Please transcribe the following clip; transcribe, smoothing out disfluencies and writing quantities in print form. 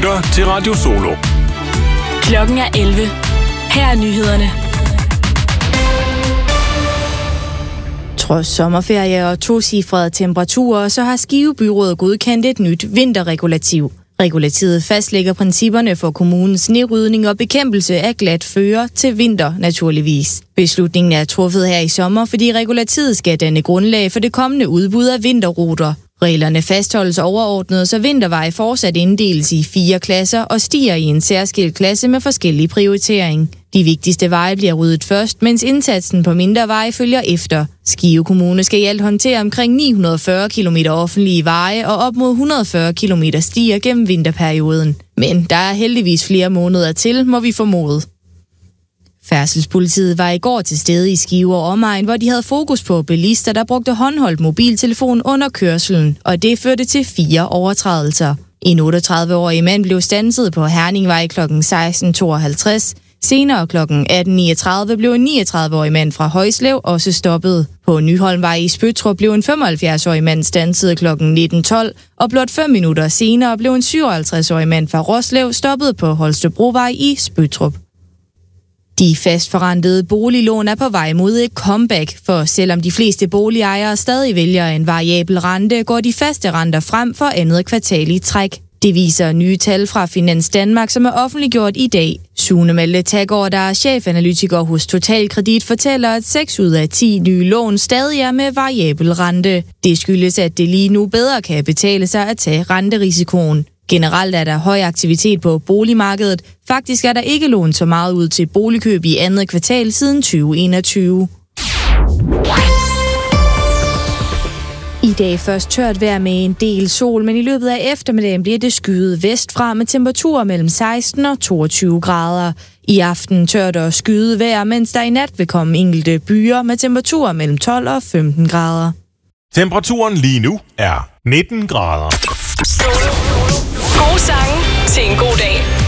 lytter til Radio Solo. Klokken er 11. Her er nyhederne. Trods sommerferie og tocifrede temperaturer, så har Skive Byråd godkendt et nyt vinterregulativ. Regulativet fastlægger principperne for kommunens snerydning og bekæmpelse af glat føre til vinter, naturligvis. Beslutningen er truffet her i sommer, fordi regulativet skal danne grundlag for det kommende udbud af vinterruter. Reglerne fastholdes overordnet, så vinterveje fortsat inddeles i 4 klasser og stiger i en særskilt klasse med forskellig prioritering. De vigtigste veje bliver ryddet først, mens indsatsen på mindre veje følger efter. Skive Kommune skal i alt håndtere omkring 940 km offentlige veje og op mod 140 km stier gennem vinterperioden. Men der er heldigvis flere måneder til, må vi formode. Færdselspolitiet var i går til stede i Skive og omegn, hvor de havde fokus på bilister, der brugte håndholdt mobiltelefon under kørselen, og det førte til 4 overtrædelser. En 38-årig mand blev standset på Herningvej kl. 16.52. Senere kl. 18.39 blev en 39-årig mand fra Højslev også stoppet. På Nyholmvej i Spøttrup blev en 75-årig mand standset kl. 19.12, og blot 5 minutter senere blev en 57-årig mand fra Roslev stoppet på Holstebrovej i Spøttrup. De fastforrentede boliglån er på vej mod et comeback, for selvom de fleste boligejere stadig vælger en variabel rente, går de faste renter frem for andet kvartal i træk. Det viser nye tal fra Finans Danmark, som er offentliggjort i dag. Sune Malte Taggaard, der er chefanalytiker hos Totalkredit, fortæller, at 6 ud af 10 nye lån stadig er med variabel rente. Det skyldes, at det lige nu bedre kan betale sig at tage renterisikoen. Generelt er der høj aktivitet på boligmarkedet. Faktisk er der ikke lånt så meget ud til boligkøb i andet kvartal siden 2021. I dag først tørt vejr med en del sol, men i løbet af eftermiddagen bliver det skyet vestfra med temperaturer mellem 16 og 22 grader. I aften tørt og skyet vejr, mens der i nat vil komme enkelte byer med temperaturer mellem 12 og 15 grader. Temperaturen lige nu er 19 grader. Gode sange til en god dag.